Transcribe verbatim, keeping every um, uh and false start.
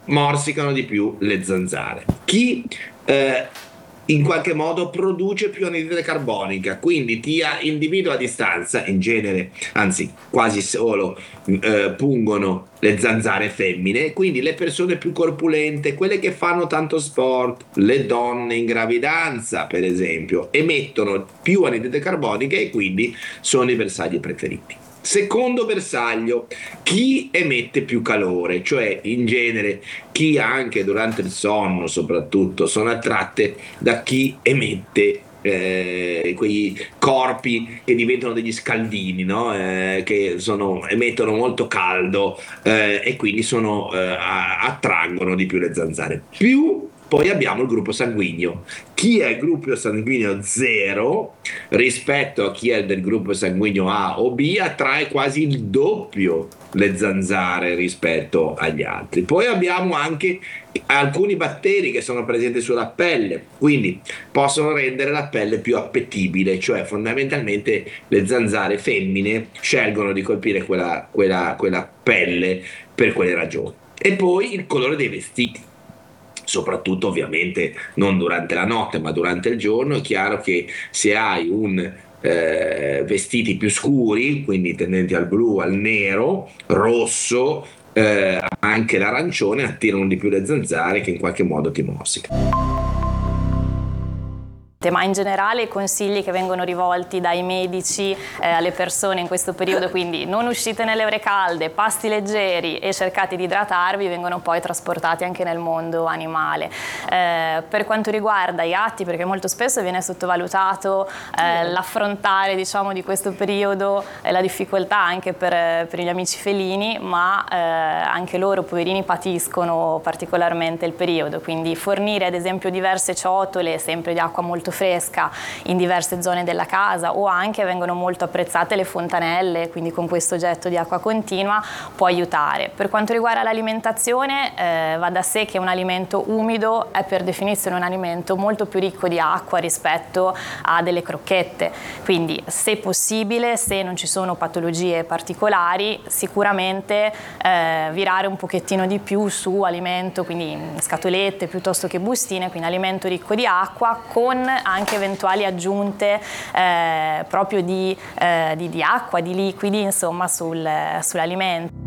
morsicano di più le zanzare. Chi eh, in qualche modo produce più anidride carbonica, quindi ti individua a distanza, in genere, anzi quasi solo eh, pungono le zanzare femmine, quindi le persone più corpulente, quelle che fanno tanto sport, le donne in gravidanza per esempio, emettono più anidride carbonica e quindi sono i bersagli preferiti. Secondo bersaglio, chi emette più calore, cioè in genere chi anche durante il sonno soprattutto sono attratte da chi emette eh, quei corpi che diventano degli scaldini, no? Eh, che sono, emettono molto caldo eh, e quindi sono, eh, attraggono di più le zanzare. Più poi abbiamo il gruppo sanguigno. Chi è il gruppo sanguigno zero rispetto a chi è del gruppo sanguigno A o B attrae quasi il doppio le zanzare rispetto agli altri. Poi abbiamo anche alcuni batteri che sono presenti sulla pelle, quindi possono rendere la pelle più appetibile, cioè fondamentalmente le zanzare femmine scelgono di colpire quella, quella, quella pelle per quelle ragioni. E poi il colore dei vestiti, soprattutto ovviamente non durante la notte ma durante il giorno. È chiaro che se hai un eh, vestiti più scuri, quindi tendenti al blu, al nero, rosso, eh, anche l'arancione, attirano di più le zanzare che in qualche modo ti morsicano. Ma in generale i consigli che vengono rivolti dai medici eh, alle persone in questo periodo, quindi non uscite nelle ore calde, pasti leggeri e cercate di idratarvi, vengono poi trasportati anche nel mondo animale. Eh, per quanto riguarda i gatti, perché molto spesso viene sottovalutato eh, l'affrontare, diciamo, di questo periodo, eh, la difficoltà anche per, per gli amici felini, ma eh, anche loro poverini patiscono particolarmente il periodo, quindi fornire ad esempio diverse ciotole sempre di acqua molto fresca in diverse zone della casa, o anche vengono molto apprezzate le fontanelle, quindi con questo getto di acqua continua può aiutare. Per quanto riguarda l'alimentazione, eh, va da sé che un alimento umido è per definizione un alimento molto più ricco di acqua rispetto a delle crocchette, quindi se possibile, se non ci sono patologie particolari, sicuramente eh, virare un pochettino di più su alimento, quindi scatolette piuttosto che bustine, quindi alimento ricco di acqua con anche eventuali aggiunte eh, proprio di, eh, di, di acqua, di liquidi, insomma, sul, sull'alimento.